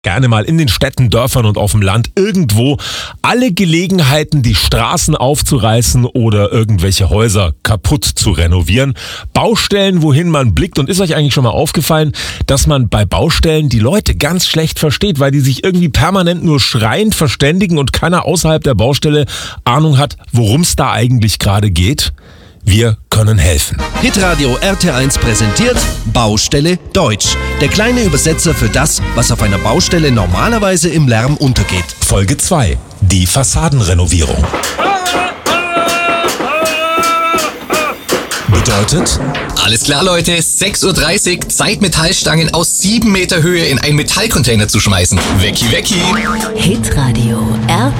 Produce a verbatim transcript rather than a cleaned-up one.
Gerne mal in den Städten, Dörfern und auf dem Land irgendwo alle Gelegenheiten, die Straßen aufzureißen oder irgendwelche Häuser kaputt zu renovieren. Baustellen, wohin man blickt. Und ist euch eigentlich schon mal aufgefallen, dass man bei Baustellen die Leute ganz schlecht versteht, weil die sich irgendwie permanent nur schreiend verständigen und keiner außerhalb der Baustelle Ahnung hat, worum es da eigentlich gerade geht? Wir können helfen. Hitradio R T eins präsentiert Baustelle Deutsch. Der kleine Übersetzer für das, was auf einer Baustelle normalerweise im Lärm untergeht. Folge zwei. Die Fassadenrenovierung. Bedeutet? Alles klar, Leute. sechs Uhr dreißig. Zeit, Metallstangen aus sieben Meter Höhe in einen Metallcontainer zu schmeißen. Wecki, wecki. Hitradio R